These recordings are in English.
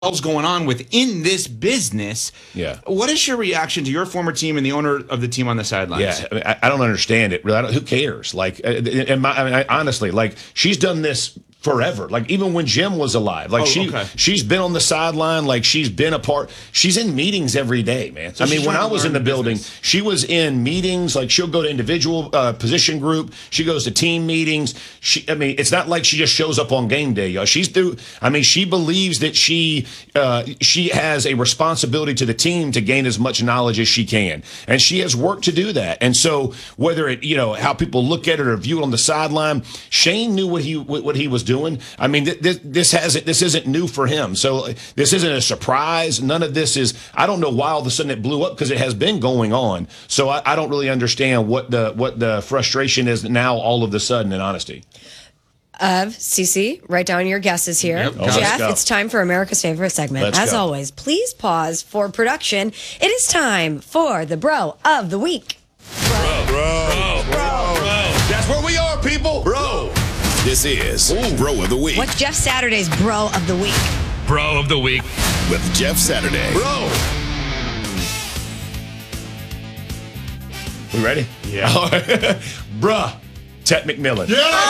going on within this business. Yeah. What is your reaction to your former team and the owner of the team on the sidelines? Yeah, I mean, I don't understand it. Really, who cares? Like, honestly, like she's done this forever. Like even when Jim was alive, like she's been on the sideline. Like she's been a part. She's in meetings every day, man. So I mean, when I was in the building, she was in meetings. Like she'll go to individual position group. She goes to team meetings. It's not like she just shows up on game day, y'all. She's through. I mean, she believes that she has a responsibility to the team to gain as much knowledge as she can, and she has work to do that. And so whether it, how people look at it or view it on the sideline, Shane knew what he was doing. I mean, this isn't new for him. So this isn't a surprise. None of this is. I don't know why all of a sudden it blew up because it has been going on. So I don't really understand what the frustration is now all of a sudden. In honesty. Cece, write down your guesses here. Yep. Jeff, it's time for America's favorite segment. As always, please pause for production. It is time for the Bro of the Week. Bro. That's where we are, people. Bro. This is Bro of the Week. What's Jeff Saturday's Bro of the Week? Bro of the Week. With Jeff Saturday. Bro. We ready? Yeah. Bruh. Ted McMillan.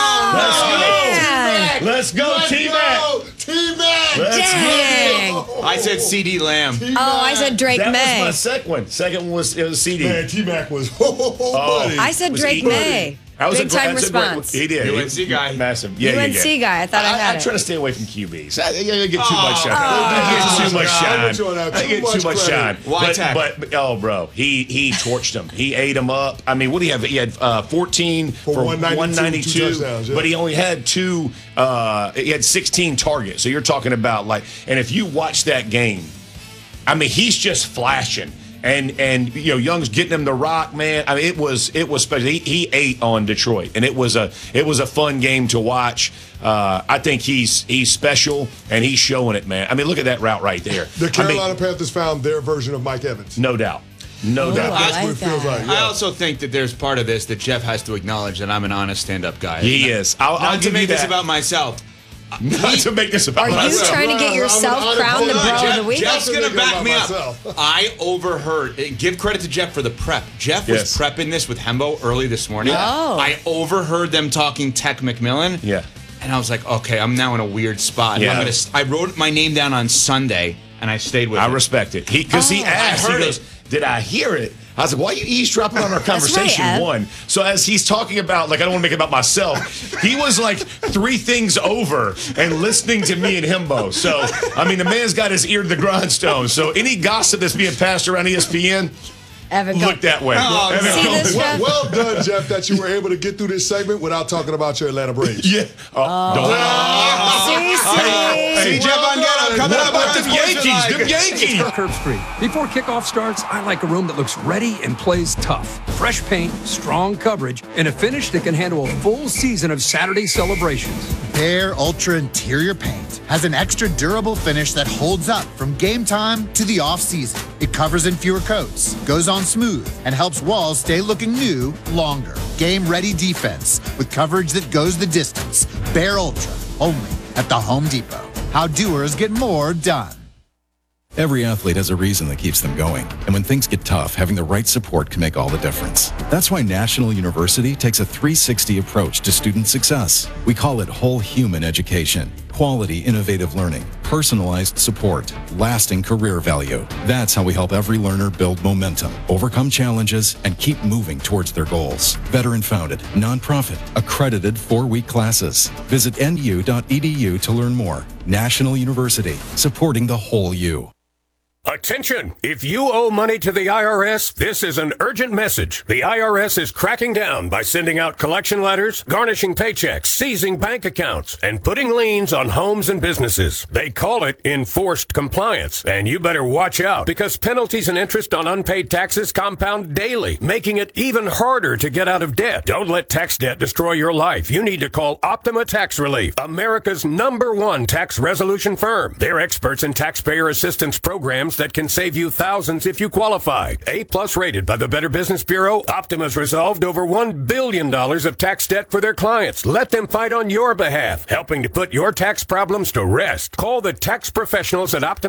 Yeah. Let's go, T-Mac. T-Mac. Dang. I said CD Lamb. I said Drake That May. was my second one. Second was CD. Man, T-Mac was buddy. I said Drake May. Big time response. He did. UNC guy. Massive. Yeah, UNC guy. I thought I had I it. try to stay away from QBs. I get too much shine. I get too much shine. Why tackle? But bro, he torched him. He ate him up. I mean, what do you have? He had 14 for 192, but he only had two. He had 16 targets. So you're talking about and if you watch that game, I mean, he's just flashing. And Young's getting him the rock, man. I mean, it was special. He ate on Detroit, and it was a fun game to watch. I think he's special, and he's showing it, man. I mean, look at that route right there. The Carolina Panthers found their version of Mike Evans. No doubt. No doubt. That's what it feels like. I also think that there's part of this that Jeff has to acknowledge that I'm an honest stand-up guy. He is. I'll Not to give make you this that. about myself. Not to make this about Are you myself. trying to get yourself crowned the Bro of the Week? Jeff's going to back me up. myself. I overheard. Give credit to Jeff for the prep. Jeff was prepping this with Hembo early this morning. Oh. I overheard them talking Tech McMillan. Yeah. And I was like, okay, I'm now in a weird spot. Yeah. I wrote my name down on Sunday, and I stayed with it. I respect it. Because he asked, I heard he goes, did I hear it? I was like, why are you eavesdropping on our conversation? right, Ed. One. So as he's talking about, I don't want to make it about myself, he was like 3 things over and listening to me and Himbo. So, I mean, the man's got his ear to the grindstone. So any gossip that's being passed around ESPN, Evan, go. look that way. Oh, Evan, See go. this, Jeff? Well done, Jeff, that you were able to get through this segment without talking about your Atlanta Braves. Yeah. Cece. Jeff Angetta coming What up about with them Yankees? Them Yankees. Curb Street. Before kickoff starts, I like a room that looks ready and plays tough. Fresh paint, strong coverage, and a finish that can handle a full season of Saturday celebrations. Bare Ultra Interior Paint has an extra durable finish that holds up from game time to the off-season. It covers in fewer coats, goes on smooth, and helps walls stay looking new longer. Game-ready defense with coverage that goes the distance. Bare Ultra, only at the Home Depot. How doers get more done. Every athlete has a reason that keeps them going. And when things get tough, having the right support can make all the difference. That's why National University takes a 360 approach to student success. We call it whole human education. Quality, innovative learning, personalized support, lasting career value. That's how we help every learner build momentum, overcome challenges, and keep moving towards their goals. Veteran-founded, nonprofit, accredited 4-week classes. Visit nu.edu to learn more. National University, supporting the whole you. Attention! If you owe money to the IRS, this is an urgent message. The IRS is cracking down by sending out collection letters, garnishing paychecks, seizing bank accounts, and putting liens on homes and businesses. They call it enforced compliance, and you better watch out because penalties and interest on unpaid taxes compound daily, making it even harder to get out of debt. Don't let tax debt destroy your life. You need to call Optima Tax Relief, America's #1 tax resolution firm. They're experts in taxpayer assistance programs solutions that can save you thousands if you qualify. A-plus rated by the Better Business Bureau, Optima's resolved over $1 billion of tax debt for their clients. Let them fight on your behalf, helping to put your tax problems to rest. Call the tax professionals at Optima